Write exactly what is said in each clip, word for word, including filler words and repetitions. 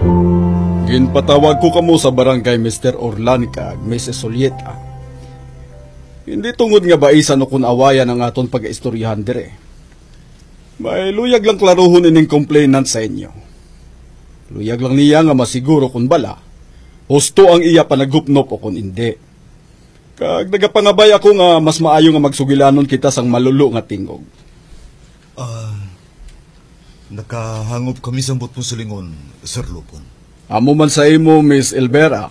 Ginpatawag ko kamo sa barangay Mister Orlanica, Missus Solieta. Hindi tungod nga baisan o kun awayan ang aton pag-istoryahan dire. May luyag lang klaruhon ining complainant sa inyo. Luyag lang niya nga masiguro kun bala, husto ang iya panagupnop o kun hindi. Kag nagapangabay ako nga mas maayo nga magsugilanon kita sang malulo nga tingog. Ah, uh, nakahangop kami sa butpong silingon, Sir Lupon. Amo man sa imo, Miss Elvera.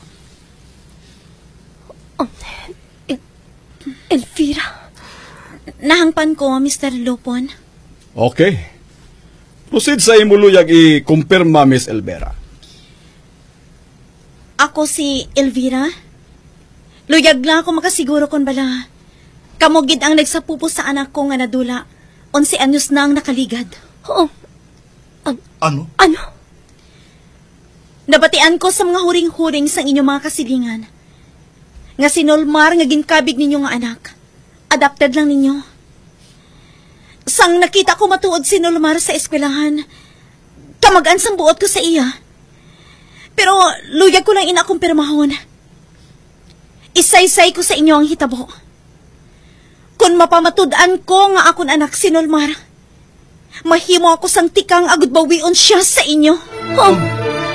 Oh, El Elvira. Nahangpan ko, Mister Lupon. Okay. Proceed sa imo luyag i-kumpirma, Miss Elvera. Ako si Elvira. Luyag lang ako makasiguro kon bala. Kamugid ang nagsapupo sa anak ko nga nadula. Onsi anyos na ang nakaligad. Oo. An- ano? Ano? Nabatian ko sa mga huring-huring sa inyong mga kasilingan. Nga sinulmar nga ginkabig ninyo nga anak. Adapted lang ninyo. Sang nakita ko matuod sinulmar sa eskwelahan, kamagan sang buot ko sa iya. Pero luyag ko lang inakumpirmahon. Isaysay ko sa inyo ang hitabo. Kung mapamatud-an ko nga akon anak sinulmar, mahimo ako sang tikang agud bawion siya sa inyo. Oh.